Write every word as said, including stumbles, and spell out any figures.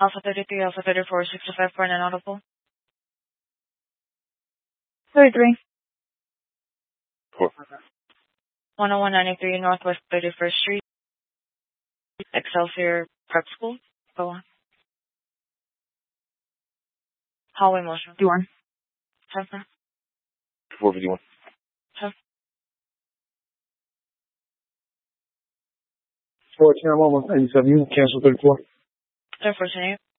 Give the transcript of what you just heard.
Alpha thirty-three, Alpha thirty-four, sixty-five for an audible. thirty-three. Four. one oh one ninety-three Northwest thirty-first Street, Excelsior Prep School. Go on. Hallway motion. Do one. Temper. four fifty-one. Temper. fourteen, I'm almost ninety-seven. You can cancel thirty-four. ten fourteen eight.